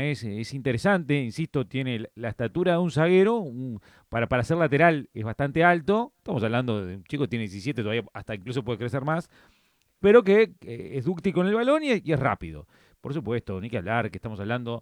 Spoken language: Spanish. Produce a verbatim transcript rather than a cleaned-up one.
Es, es interesante, insisto, tiene la estatura de un zaguero, un- para, para ser lateral es bastante alto. Estamos hablando de un chico que tiene diecisiete, todavía hasta incluso puede crecer más, pero que eh, es dúctil con el balón y, y es rápido. Por supuesto, ni que hablar, que estamos hablando